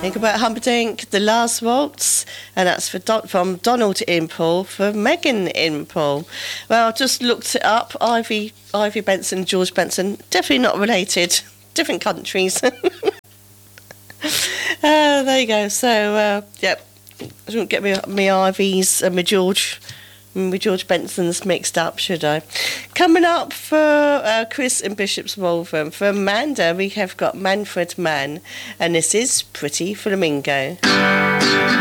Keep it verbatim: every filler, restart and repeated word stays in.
Think about Humperdinck, The Last Waltz, and that's for Don- from Donald Impel for Megan Impel. Well, I just looked it up. Ivy, Ivy Benson, George Benson, definitely not related. Different countries. uh, there you go. So, uh, yep, I shouldn't get me, me Ivies and my George... with George Benson's mixed up, should I? Coming up for uh, Chris and Bishop's Malvern, for Amanda, we have got Manfred Mann, and this is Pretty Flamingo.